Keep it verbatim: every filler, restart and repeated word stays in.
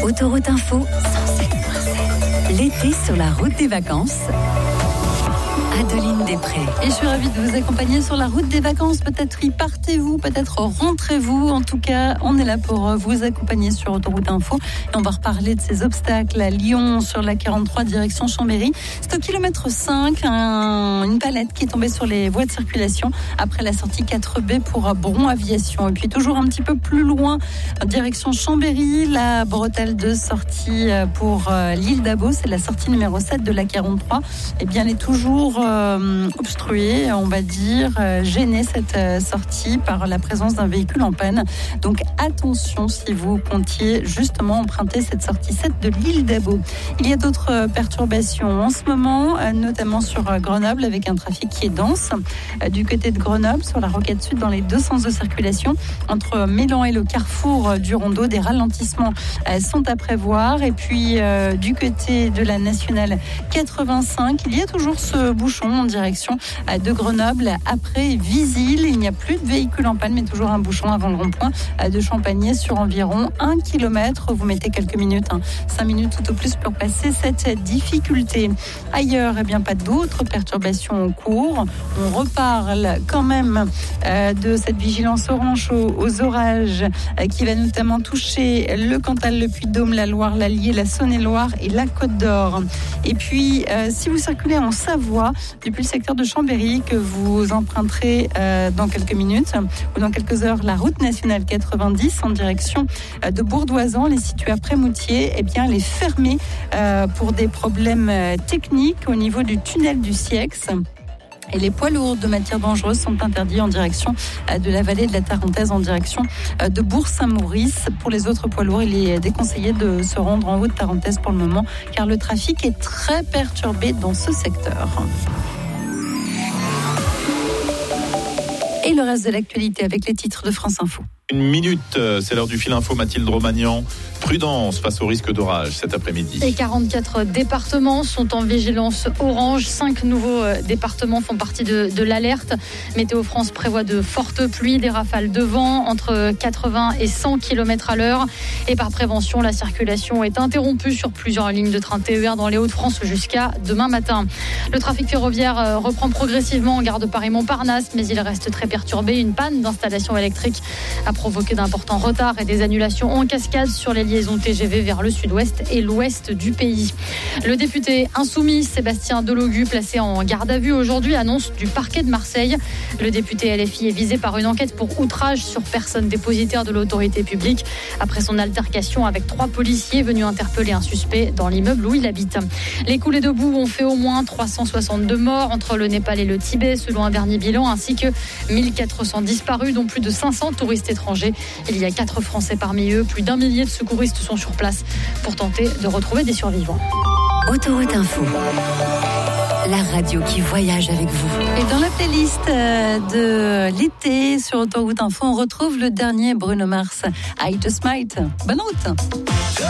Autoroute Info, cent sept virgule sept. L'été sur la route des vacances. Adeline Després. Et je suis ravie de vous accompagner sur la route des vacances. Peut-être y partez-vous, peut-être rentrez-vous. En tout cas, on est là pour vous accompagner sur Autoroute Info. Et on va reparler de ces obstacles à Lyon sur la quarante-trois direction Chambéry. C'est au kilomètre cinq, un, une palette qui est tombée sur les voies de circulation après la sortie quatre B pour Bron Aviation. Et puis toujours un petit peu plus loin, en direction Chambéry, la bretelle de sortie pour l'île d'Abo, c'est la sortie numéro sept de la quarante-trois. Et bien, elle est toujours Euh, obstruée, on va dire, euh, gêner cette euh, sortie par la présence d'un véhicule en panne. Donc attention si vous comptiez justement emprunter cette sortie sept de l'île d'Abo. Il y a d'autres euh, perturbations en ce moment, euh, notamment sur euh, Grenoble avec un trafic qui est dense. Euh, du côté de Grenoble, sur la rocade sud, dans les deux sens de circulation, entre Mélan et le carrefour euh, du Rondeau, des ralentissements euh, sont à prévoir. Et puis euh, du côté de la nationale quatre-vingt-cinq, il y a toujours ce bouchon en direction de Grenoble après Visil. Il n'y a plus de véhicules en panne, mais toujours un bouchon avant le rond-point de Champagné sur environ un kilomètre. Vous mettez quelques minutes, hein, cinq minutes tout au plus pour passer cette difficulté. Ailleurs, eh bien, pas d'autres perturbations en cours. On reparle quand même euh, de cette vigilance orange aux, aux orages euh, qui va notamment toucher le Cantal, le Puy-de-Dôme, la Loire, l'Allier, la Saône-et-Loire et la Côte d'Or. Et puis, euh, si vous circulez en Savoie, depuis le secteur de Chambéry, que vous emprunterez euh, dans quelques minutes ou dans quelques heures la route nationale quatre-vingt-dix en direction euh, de Bourdoisan, elle est située après Moutier, eh bien, elle est fermée euh, pour des problèmes euh, techniques au niveau du tunnel du Siex. Et les poids lourds de matières dangereuses sont interdits en direction de la vallée de la Tarentaise, en direction de Bourg-Saint-Maurice. Pour les autres poids lourds, il est déconseillé de se rendre en Haute-Tarentaise pour le moment, car le trafic est très perturbé dans ce secteur. Et le reste de l'actualité avec les titres de France Info. Une minute, c'est l'heure du fil info. Mathilde Romagnan. Prudence face au risque d'orage cet après-midi. Et quarante-quatre départements sont en vigilance orange. Cinq nouveaux départements font partie de, de l'alerte. Météo France prévoit de fortes pluies, des rafales de vent entre quatre-vingts et cent kilomètres à l'heure. Et par prévention, la circulation est interrompue sur plusieurs lignes de train T E R dans les Hauts-de-France jusqu'à demain matin. Le trafic ferroviaire reprend progressivement en gare de Paris-Montparnasse, mais il reste très perturbé. Une panne d'installation électrique a provoqué d'importants retards et des annulations en cascade sur les liaisons T G V vers le sud-ouest et l'ouest du pays. Le député insoumis Sébastien Delogu, placé en garde à vue aujourd'hui, annonce du parquet de Marseille. Le député L F I est visé par une enquête pour outrage sur personne dépositaire de l'autorité publique après son altercation avec trois policiers venus interpeller un suspect dans l'immeuble où il habite. Les coulées de boue ont fait au moins trois cent soixante-deux morts entre le Népal et le Tibet selon un dernier bilan, ainsi que mille quatre cents disparus, dont plus de cinq cents touristes étrangers. Il y a quatre Français parmi eux. Plus d'un millier de secouristes sont sur place pour tenter de retrouver des survivants. Autoroute Info, la radio qui voyage avec vous. Et dans la playlist de l'été sur Autoroute Info, on retrouve le dernier Bruno Mars, I Just Might. Bonne route.